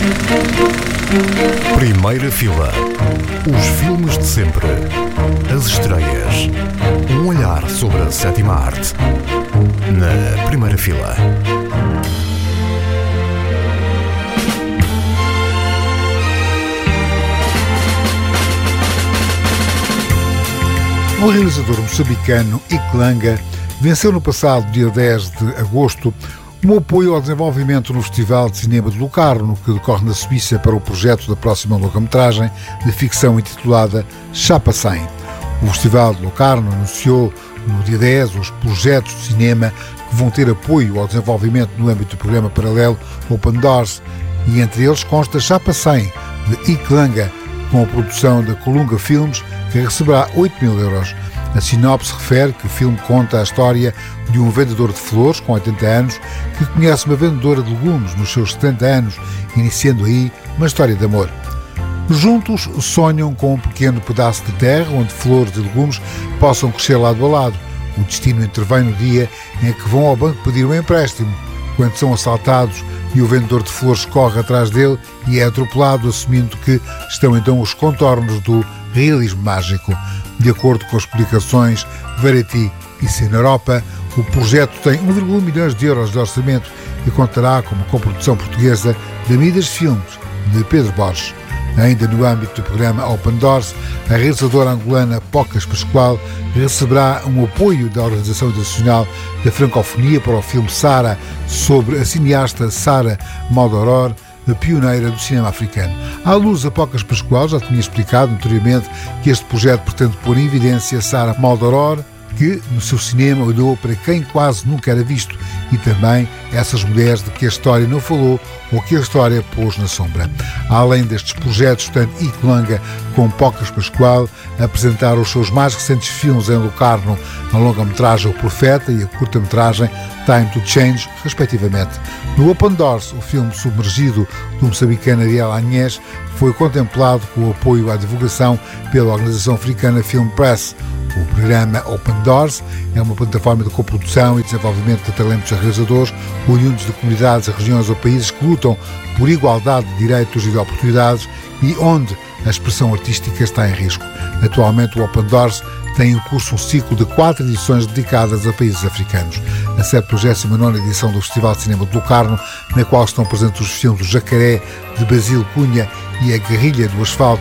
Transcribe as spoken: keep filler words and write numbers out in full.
Primeira fila. Os filmes de sempre. As estreias. Um olhar sobre a sétima arte. Na primeira fila. O realizador moçambicano Iklanga venceu no passado dia dez de agosto um apoio ao desenvolvimento no Festival de Cinema de Locarno, que decorre na Suíça, para o projeto da próxima longa-metragem de ficção intitulada Chapa cem. O Festival de Locarno anunciou no dia dez os projetos de cinema que vão ter apoio ao desenvolvimento no âmbito do programa paralelo Open Doors, e entre eles consta Chapa cem, de Iklanga, com a produção da Colunga Filmes, que receberá oito mil euros. A sinopse refere que o filme conta a história de um vendedor de flores com oitenta anos que conhece uma vendedora de legumes nos seus setenta anos, iniciando aí uma história de amor. Juntos sonham com um pequeno pedaço de terra onde flores e legumes possam crescer lado a lado. O destino intervém no dia em que vão ao banco pedir um empréstimo, quando são assaltados e o vendedor de flores corre atrás dele e é atropelado, assumindo que estão então os contornos do realismo mágico. De acordo com as publicações Variety e Cineropa, o projeto tem um vírgula um milhões de euros de orçamento e contará com uma coprodução portuguesa da Midas Filmes, de Pedro Borges. Ainda no âmbito do programa Open Doors, a realizadora angolana Pocas Pascoal receberá um apoio da Organização Internacional da Francofonia para o filme Sara, sobre a cineasta Sara Maldoror, a pioneira do cinema africano. À luz, a Pocas Pascoal já tinha explicado anteriormente que este projeto pretende pôr em evidência Sara Maldoror, que no seu cinema olhou para quem quase nunca era visto, e também essas mulheres de que a história não falou ou que a história pôs na sombra. Além destes projetos, tanto Iklanga como Pocas Pascoal apresentaram os seus mais recentes filmes em Locarno, a longa-metragem O Profeta e a curta-metragem Time to Change, respectivamente. No Open Doors, o filme submergido do moçambicano Ariel Agnès foi contemplado com o apoio à divulgação pela Organização Africana Film Press. O programa Open Doors é uma plataforma de coprodução e desenvolvimento de talentos a realizadores oriundos de comunidades, regiões ou países que lutam por igualdade de direitos e de oportunidades e onde a expressão artística está em risco. Atualmente, o Open Doors tem em curso um ciclo de quatro edições dedicadas a países africanos. A septuagésima nona edição do Festival de Cinema de Locarno, na qual estão presentes os filmes O Jacaré, de Basílio Cunha, e A Guerrilha do Asfalto,